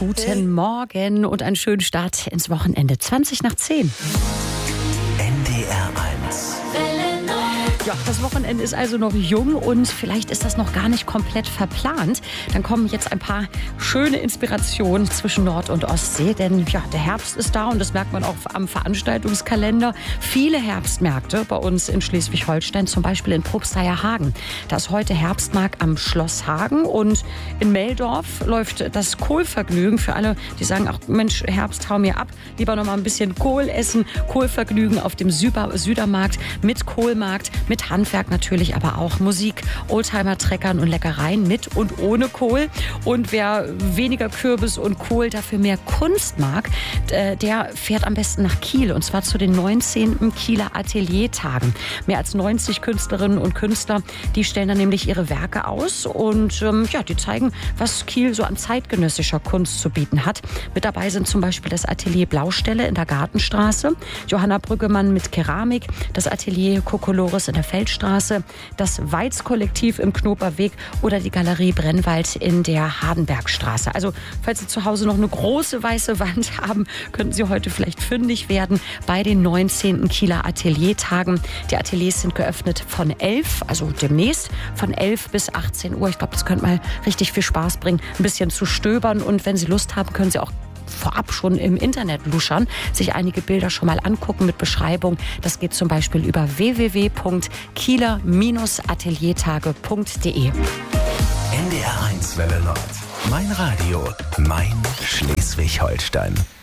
Guten Morgen und einen schönen Start ins Wochenende. 20:10. NDR 1. Ja, das Wochenende ist also noch jung und vielleicht ist das noch gar nicht komplett verplant. Dann kommen jetzt ein paar schöne Inspirationen zwischen Nord- und Ostsee, denn ja, der Herbst ist da und das merkt man auch am Veranstaltungskalender. Viele Herbstmärkte bei uns in Schleswig-Holstein, zum Beispiel in Probstheierhagen. Da ist heute Herbstmarkt am Schloss Hagen und in Meldorf läuft das Kohlvergnügen für alle, die sagen, ach Mensch, Herbst, hau mir ab, lieber noch mal ein bisschen Kohl essen. Kohlvergnügen auf dem Südermarkt mit Kohlmarkt, mit Handwerk natürlich, aber auch Musik, Oldtimer-Treckern und Leckereien mit und ohne Kohl. Und wer weniger Kürbis und Kohl, dafür mehr Kunst mag, der fährt am besten nach Kiel und zwar zu den 19. Kieler Ateliertagen. Mehr als 90 Künstlerinnen und Künstler, die stellen dann nämlich ihre Werke aus und die zeigen, was Kiel so an zeitgenössischer Kunst zu bieten hat. Mit dabei sind zum Beispiel das Atelier Blaustelle in der Gartenstraße, Johanna Brüggemann mit Keramik, das Atelier Kokolores in der Feldstraße, das Weiz-Kollektiv im Knoperweg oder die Galerie Brennwald in der Hardenbergstraße. Also, falls Sie zu Hause noch eine große weiße Wand haben, könnten Sie heute vielleicht fündig werden bei den 19. Kieler Ateliertagen. Die Ateliers sind geöffnet von 11, also demnächst, von 11 bis 18 Uhr. Ich glaube, das könnte mal richtig viel Spaß bringen, ein bisschen zu stöbern. Und wenn Sie Lust haben, können Sie auch vorab schon im Internet luschern, sich einige Bilder schon mal angucken mit Beschreibung. Das geht zum Beispiel über www.kieler-ateliertage.de. NDR 1 Welle Nord. Mein Radio, mein Schleswig-Holstein.